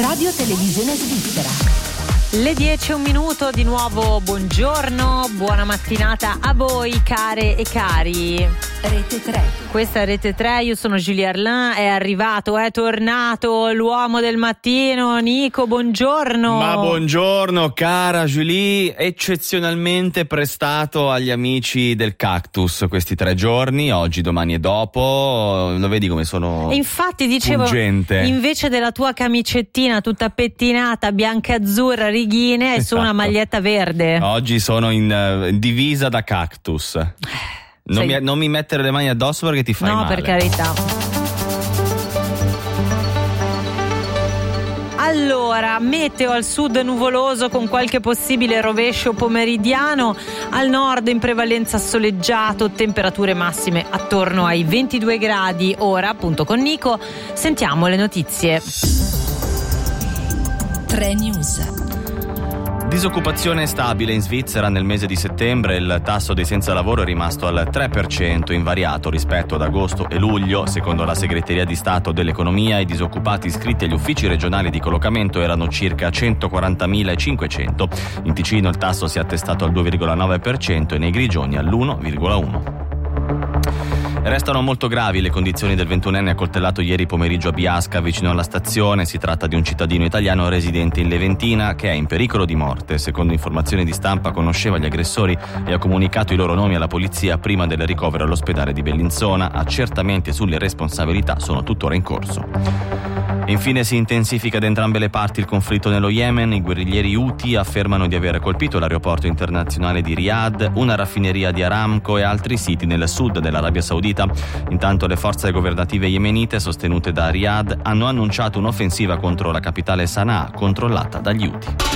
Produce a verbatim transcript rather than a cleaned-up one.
Radio Televisione Svizzera. Le dieci e un minuto, di nuovo buongiorno, buona mattinata a voi care e cari. Rete tre. Questa è Rete tre, io sono Julie Arlin, è arrivato, è tornato l'uomo del mattino, Nico, buongiorno. Ma buongiorno cara Julie, eccezionalmente prestato agli amici del Cactus questi tre giorni, oggi, domani e dopo, lo vedi come sono e infatti dicevo, pungente. Invece della tua camicettina tutta pettinata, bianca azzurra, righine, è su una maglietta verde. Oggi sono in uh, divisa da Cactus. Non mi, non mi mettere le mani addosso perché ti fai no, male. No, per carità. Allora, meteo al sud nuvoloso con qualche possibile rovescio pomeridiano, al nord in prevalenza soleggiato, temperature massime attorno ai ventidue gradi. Ora, appunto con Nico, sentiamo le notizie. tre News. Disoccupazione stabile in Svizzera nel mese di settembre, il tasso dei senza lavoro è rimasto al tre per cento, invariato rispetto ad agosto e luglio. Secondo la Segreteria di Stato dell'Economia, i disoccupati iscritti agli uffici regionali di collocamento erano circa centoquarantamillecinquecento. In Ticino il tasso si è attestato al due virgola nove per cento e nei Grigioni all'uno virgola uno per cento. Restano molto gravi le condizioni del ventunenne accoltellato ieri pomeriggio a Biasca, vicino alla stazione. Si tratta di un cittadino italiano residente in Leventina che è in pericolo di morte. Secondo informazioni di stampa conosceva gli aggressori e ha comunicato i loro nomi alla polizia prima del ricovero all'ospedale di Bellinzona. Accertamenti sulle responsabilità sono tuttora in corso. Infine si intensifica da entrambe le parti il conflitto nello Yemen. I guerriglieri Houthi affermano di aver colpito l'aeroporto internazionale di Riyadh, una raffineria di Aramco e altri siti nel sud dell'Arabia Saudita. Intanto le forze governative yemenite sostenute da Riyadh hanno annunciato un'offensiva contro la capitale Sana'a, controllata dagli Houthi.